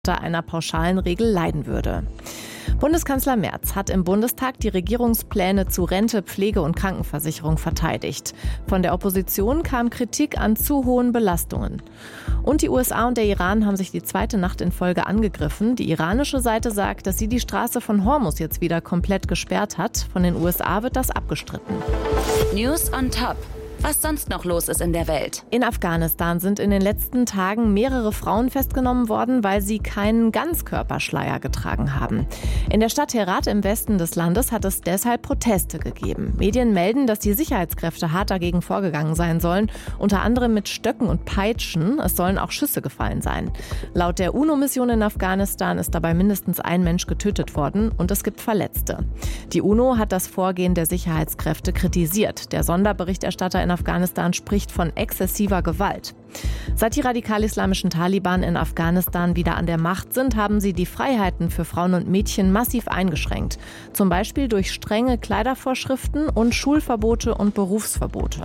unter einer pauschalen Regel leiden würde. Bundeskanzler Merz hat im Bundestag die Regierungspläne zu Rente, Pflege und Krankenversicherung verteidigt. Von der Opposition kam Kritik an zu hohen Belastungen. Und die USA und der Iran haben sich die zweite Nacht in Folge angegriffen. Die iranische Seite sagt, dass sie die Straße von Hormuz jetzt wieder komplett gesperrt hat. Von den USA wird das abgestritten. News on Top. Was sonst noch los ist in der Welt. In Afghanistan sind in den letzten Tagen mehrere Frauen festgenommen worden, weil sie keinen Ganzkörperschleier getragen haben. In der Stadt Herat im Westen des Landes hat es deshalb Proteste gegeben. Medien melden, dass die Sicherheitskräfte hart dagegen vorgegangen sein sollen, unter anderem mit Stöcken und Peitschen. Es sollen auch Schüsse gefallen sein. Laut der UNO-Mission in Afghanistan ist dabei mindestens ein Mensch getötet worden und es gibt Verletzte. Die UNO hat das Vorgehen der Sicherheitskräfte kritisiert. Der Sonderberichterstatter in Afghanistan spricht von exzessiver Gewalt. Seit die radikal-islamischen Taliban in Afghanistan wieder an der Macht sind, haben sie die Freiheiten für Frauen und Mädchen massiv eingeschränkt. Zum Beispiel durch strenge Kleidervorschriften und Schulverbote und Berufsverbote.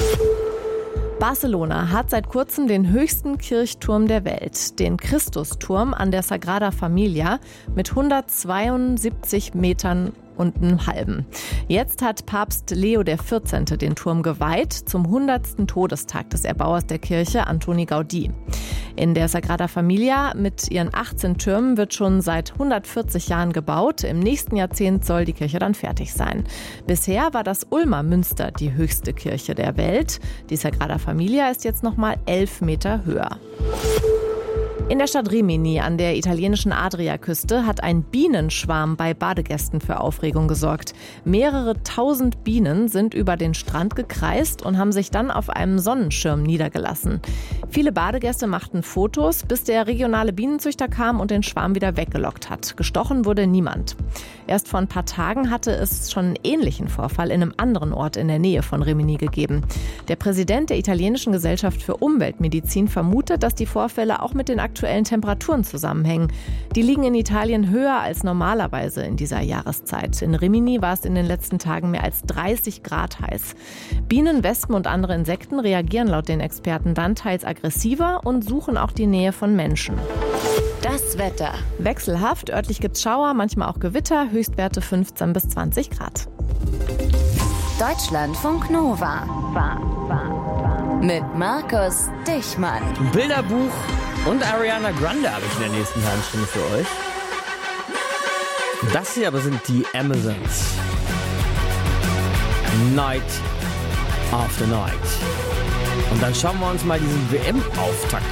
Barcelona hat seit kurzem den höchsten Kirchturm der Welt, den Christusturm an der Sagrada Familia mit 172 Metern und einem halben. Jetzt hat Papst Leo XIV. Den Turm geweiht zum 100. Todestag des Erbauers der Kirche, Antoni Gaudí. In der Sagrada Familia mit ihren 18 Türmen wird schon seit 140 Jahren gebaut. Im nächsten Jahrzehnt soll die Kirche dann fertig sein. Bisher war das Ulmer Münster die höchste Kirche der Welt. Die Sagrada Familia ist jetzt nochmal 11 Meter höher. In der Stadt Rimini an der italienischen Adriaküste hat ein Bienenschwarm bei Badegästen für Aufregung gesorgt. Mehrere tausend Bienen sind über den Strand gekreist und haben sich dann auf einem Sonnenschirm niedergelassen. Viele Badegäste machten Fotos, bis der regionale Bienenzüchter kam und den Schwarm wieder weggelockt hat. Gestochen wurde niemand. Erst vor ein paar Tagen hatte es schon einen ähnlichen Vorfall in einem anderen Ort in der Nähe von Rimini gegeben. Der Präsident der italienischen Gesellschaft für Umweltmedizin vermutet, dass die Vorfälle auch mit den aktuellen Temperaturen zusammenhängen. Die liegen in Italien höher als normalerweise in dieser Jahreszeit. In Rimini war es in den letzten Tagen mehr als 30 Grad heiß. Bienen, Wespen und andere Insekten reagieren laut den Experten dann teils aggressiver und suchen auch die Nähe von Menschen. Das Wetter. Wechselhaft, örtlich gibt's Schauer, manchmal auch Gewitter, Höchstwerte 15 bis 20 Grad. Deutschlandfunk Nova. Mit Markus Dichmann. Bilderbuch und Ariana Grande habe ich in der nächsten halben Stunde für euch. Das hier aber sind die Amazons. Night After Night. Und dann schauen wir uns mal diesen WM-Auftakt